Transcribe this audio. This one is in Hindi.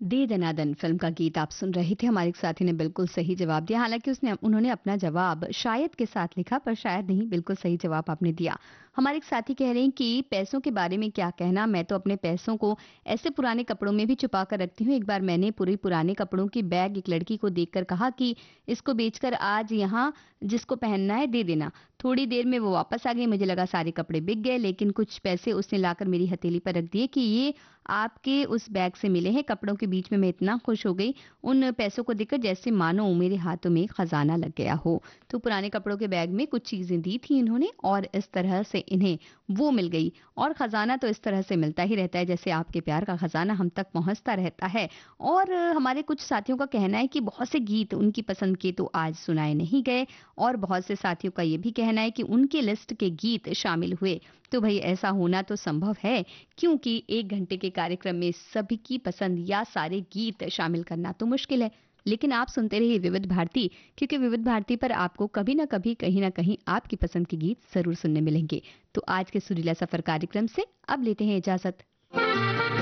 दे दनादन फिल्म का गीत आप सुन रहे थे। हमारे एक साथी ने बिल्कुल सही जवाब दिया। हालाँकि उन्होंने अपना जवाब शायद के साथ लिखा, पर शायद नहीं, बिल्कुल सही जवाब आपने दिया। हमारे एक साथी कह रहे हैं कि पैसों के बारे में क्या कहना, मैं तो अपने पैसों को ऐसे पुराने कपड़ों में भी छुपा कर रखती हूँ। एक बार मैंने पूरे पुराने कपड़ों की बैग एक लड़की को देखकर कहा कि इसको बेचकर आज यहाँ जिसको पहनना है दे देना। थोड़ी देर में वो वापस आ गई। मुझे लगा सारे कपड़े बिक गए, लेकिन कुछ पैसे उसने लाकर मेरी हथेली पर रख दिए कि ये आपके उस बैग से मिले हैं। कपड़ों के बीच में मैं इतना खुश हो गई उन पैसों को देखकर, जैसे मानो मेरे हाथों में खजाना लग गया हो। तो पुराने कपड़ों के बैग में कुछ चीजें दी थी इन्होंने और इस तरह से इन्हें वो मिल गई। और खजाना तो इस तरह से मिलता ही रहता है, जैसे आपके प्यार का खजाना हम तक पहुंचता रहता है। और हमारे कुछ साथियों का कहना है कि बहुत से गीत उनकी पसंद के तो आज सुनाए नहीं गए, और बहुत से साथियों का ये भी कहना है कि उनकी लिस्ट के गीत शामिल हुए। तो भाई ऐसा होना तो संभव है, क्योंकि 1 घंटे के कार्यक्रम में सभी की पसंद या सारे गीत शामिल करना तो मुश्किल है। लेकिन आप सुनते रहिए विविध भारती, क्योंकि विविध भारती पर आपको कभी ना कभी, कहीं ना कहीं आपकी पसंद के गीत जरूर सुनने मिलेंगे। तो आज के सुरीला सफर कार्यक्रम से अब लेते हैं इजाजत।